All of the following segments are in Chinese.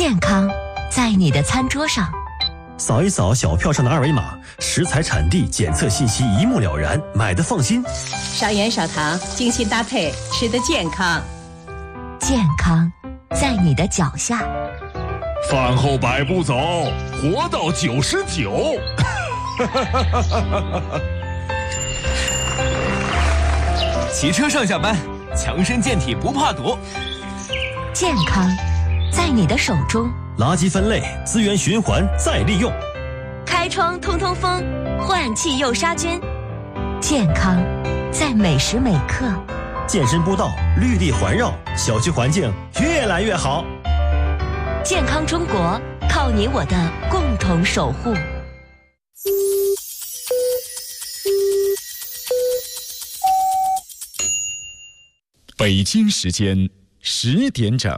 健康在你的餐桌上。 扫一扫小票上的二维码，食材产地检测信息一目了然，买的放心。 少盐少糖，精心搭配，吃得健康。 健康在你的脚下。 饭后100步走，活到99。 骑车上下班，强身健体不怕堵。 健康在你的手中。 垃圾分类，资源循环再利用。 开窗通通风，换气又杀菌。健康在每时每刻。 健身步道，绿地环绕，小区环境越来越好。 健康中国，靠你我的共同守护。 北京时间10点整。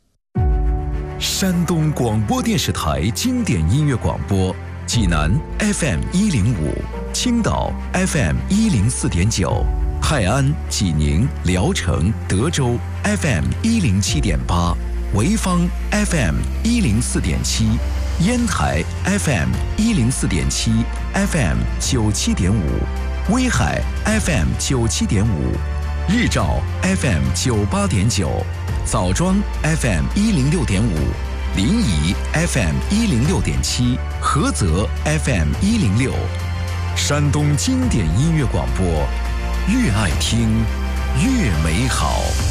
山东广播电视台经典音乐广播，济南 FM105，青岛 FM104.9，泰安、济宁、聊城、德州 FM107.8，潍坊 FM104.7，烟台 FM104.7 FM97.5，威海 FM97.5，日照 FM98.9，枣庄 FM106.5，临沂 FM106.7，菏泽 FM106。山东经典音乐广播，越爱听越美好。